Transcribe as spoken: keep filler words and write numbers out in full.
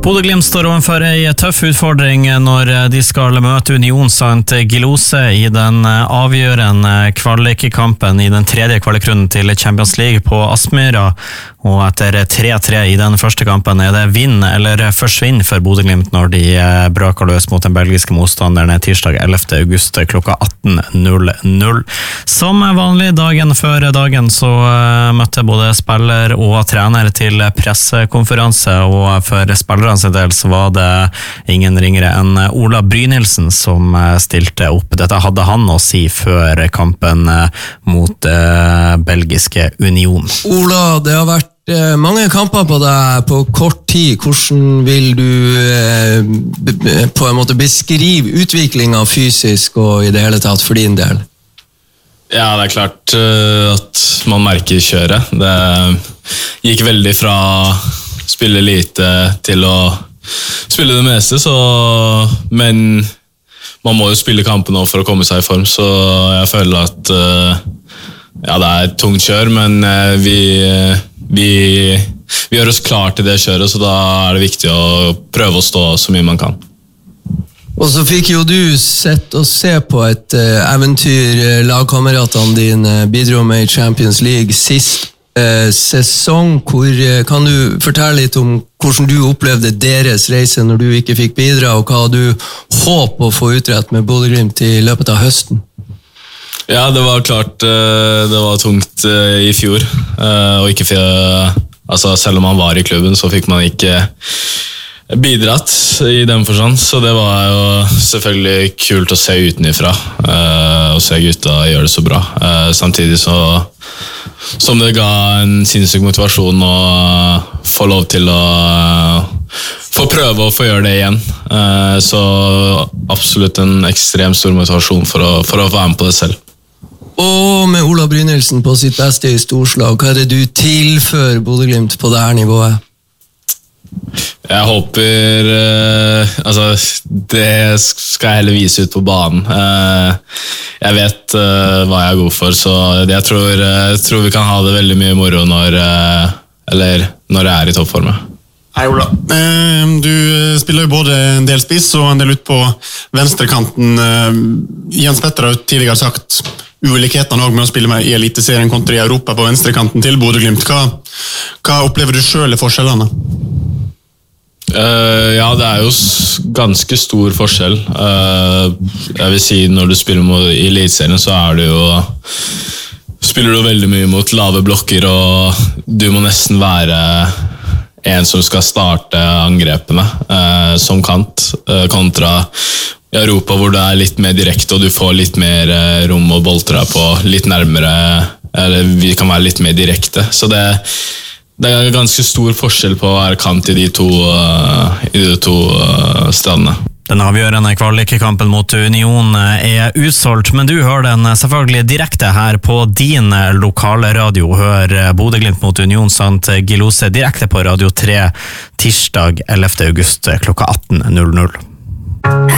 Bodø-Glimt står overfor en tøff utfordring når de skal møte Union Saint Gilloise i den avgjørende kvalikkampen i den tredje kvalikrunden til Champions League på Aspmyra. Og etter tre tre i den første kampen er det vinn eller forsvinn for Bodø-Glimt når de braker løs mot den belgiske motstanderen tirsdag ellevte august klokka atten null null. Som vanlig dagen før dagen så møtte både spiller og trener til pressekonferanse, og for spillerne sin del så var det ingen ringere enn Ola Brynildsen som stilte opp. Dette hadde han å si før kampen mot eh, belgiske Union. Ola, det har vært mange kamper på deg på kort tid. Hvordan vil du eh, på en måte beskrive utviklingen fysisk og i det hele tatt for din del? Ja, det er klart uh, at man merker kjøret. Det gikk veldig fra spille lite til å spille det meste, så, men man må jo spille kampen nå for å komme seg i form, så jeg føler at uh, ja, det er et tungt kjør, men uh, vi Vi, vi gjør oss klar til det kjøret, så da er det viktig å prøve å stå så mye man kan. Og så fikk jo du sett og se på et uh, eventyr lagkameratene dine bidro med i Champions League sist uh, sesong. Hvor, uh, kan du fortelle litt om hvordan du opplevde deres reise når du ikke fikk bidra, og hva du håper å få utrett med Bodø-Glimt i løpet av høsten? Ja, det var klart, det var tungt i fjor, og ikke for, altså selv om man var i klubben så fikk man ikke bidratt i den forstand, så det var jo selvfølgelig kult å se utenifra, og se gutta gjøre det så bra. Samtidig så, som det ga en sinnssyk motivasjon å få lov til å få prøve å få gjøre det igjen, så absolutt en ekstremt stor motivasjon for å, for å være med på det selv. Og med Ola Brynildsen på sitt beste i storslag, hva er det du tilfører Bodø-Glimt på det her nivået? Jeg håper eh, altså, det skal jeg heller vise ut på banen. Eh, jeg vet eh, hva jeg er god for, så jeg tror, jeg tror vi kan ha det veldig mye moro når, eh, eller når jeg er i toppformet. Hei Ola, du spiller jo både en del spiss og en del ut på venstrekanten. Jens Petter har tidligere sagt ulikhetene også med å spille med i Eliteserien kontra i Europa på venstrekanten til Bodø-Glimt. Hva, hva opplever du selv i forskjellene? Uh, ja, det er jo ganske stor forskjell. Uh, jeg vil si når du spiller mot, i Eliteserien så er det jo spiller du veldig mye mot lave blokker, og du må nesten være en som skal starte angrepene uh, som kant, uh, kontra i Europa hvor det er litt mer direkte, og du får litt mer uh, rom å boltre deg på, litt nærmere, eller vi kan være litt mer direkte. Så det, det er ganske stor forskjell på å være kant i de to, uh, i de to uh, stedene. Den avgjørende kvalikkampen mot Union er utsolgt, men du hører den selvfølgelig direkte her på din lokale radio. Hør Bodø-Glimt mot Union Saint Gilloise direkte på Radio tre tirsdag ellevte august klokka atten null null.